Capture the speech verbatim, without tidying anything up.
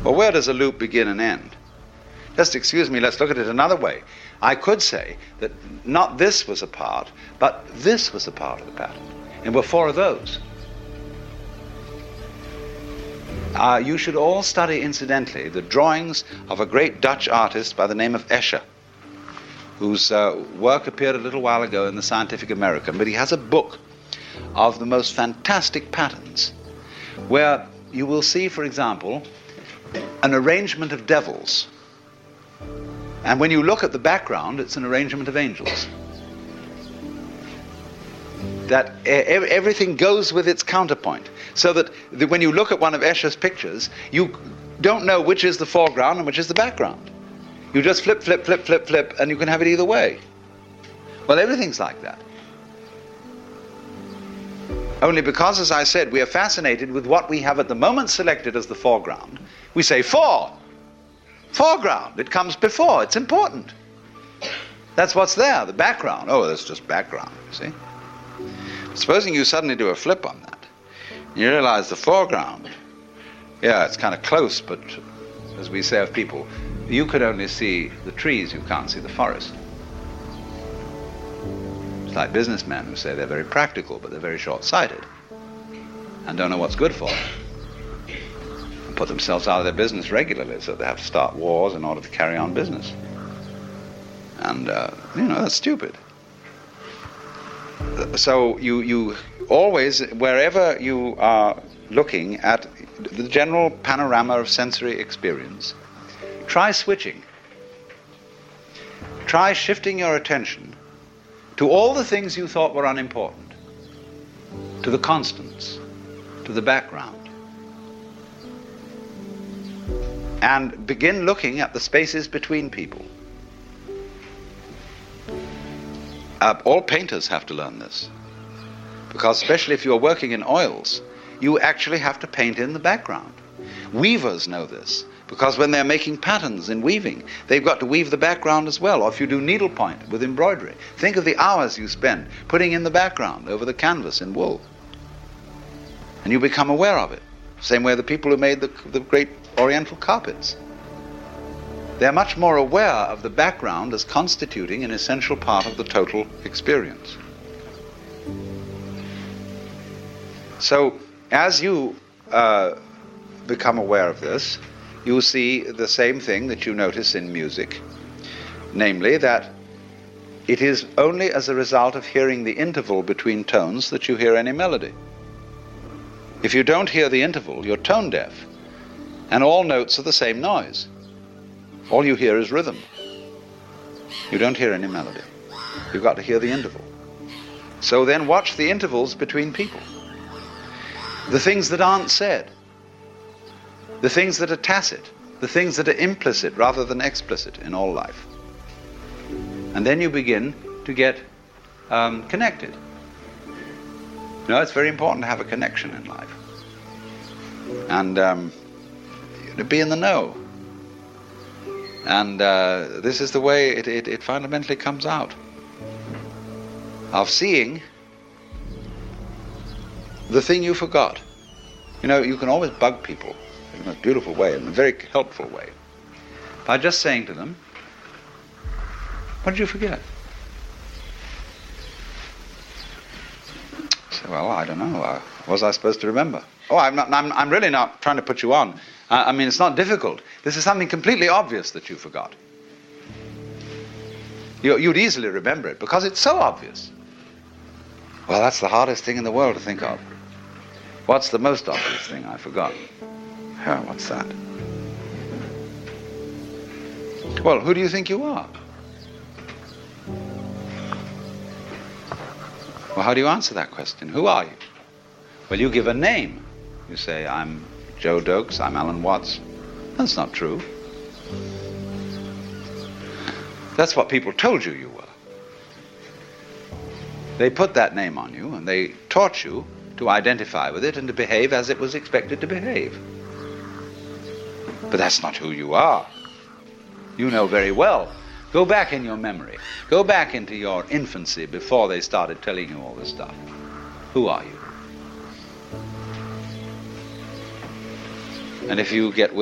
Well, where does a loop begin and end? Just excuse me, let's look at it another way. I could say that not this was a part, but this was a part of the pattern. And were four of those. Uh, you should all study, incidentally, the drawings of a great Dutch artist by the name of Escher, whose uh, work appeared a little while ago in the Scientific American, but he has a book of the most fantastic patterns, where you will see, for example, an arrangement of devils. And when you look at the background, it's an arrangement of angels. That everything goes with its counterpoint. So that when you look at one of Escher's pictures, you don't know which is the foreground and which is the background. You just flip, flip, flip, flip, flip, and you can have it either way. Well, everything's like that. Only because, as I said, we are fascinated with what we have at the moment selected as the foreground. We say, fore. Foreground. It comes before. It's important. That's what's there, the background. Oh, that's just background, you see. Supposing you suddenly do a flip on that, you realize the foreground, yeah, it's kind of close, but as we say of people, you could only see the trees, you can't see the forest. It's like businessmen who say they're very practical, but they're very short-sighted and don't know what's good for them, and put themselves out of their business regularly, so they have to start wars in order to carry on business. And, uh, you know, that's stupid. So you, you always, wherever you are looking at the general panorama of sensory experience, try switching. Try shifting your attention to all the things you thought were unimportant, to the constants, to the background. And begin looking at the spaces between people. Uh, all painters have to learn this, because especially if you're working in oils, you actually have to paint in the background. Weavers know this, because when they're making patterns in weaving, they've got to weave the background as well. Or if you do needlepoint with embroidery, think of the hours you spend putting in the background over the canvas in wool. And you become aware of it. Same way the people who made the, the great oriental carpets. They're much more aware of the background as constituting an essential part of the total experience. So, as you uh, become aware of this, you see the same thing that you notice in music, namely that it is only as a result of hearing the interval between tones that you hear any melody. If you don't hear the interval, you're tone deaf, and all notes are the same noise. All you hear is rhythm. You don't hear any melody. You've got to hear the interval. So then watch the intervals between people. The things that aren't said. The things that are tacit. The things that are implicit rather than explicit in all life. And then you begin to get um, connected. You know, it's very important to have a connection in life. And um, to be in the know. And uh, this is the way it, it, it fundamentally comes out. Of seeing the thing you forgot. You know, you can always bug people in a beautiful way, in a very helpful way, by just saying to them, what did you forget? Say, well, I don't know. Uh, what was I supposed to remember? Oh, I'm not. I'm, I'm really not trying to put you on. Uh, I mean, it's not difficult. This is something completely obvious that you forgot. You, you'd easily remember it because it's so obvious. Well, that's the hardest thing in the world to think of. What's the most obvious thing I forgot? Oh, what's that? Well, who do you think you are? Well, how do you answer that question? Who are you? Well, you give a name. You say, I'm Joe Dokes, I'm Alan Watts. That's not true. That's what people told you you were. They put that name on you, and they taught you to identify with it and to behave as it was expected to behave. But that's not who you are. You know very well. Go back in your memory. Go back into your infancy before they started telling you all this stuff. Who are you? And if you get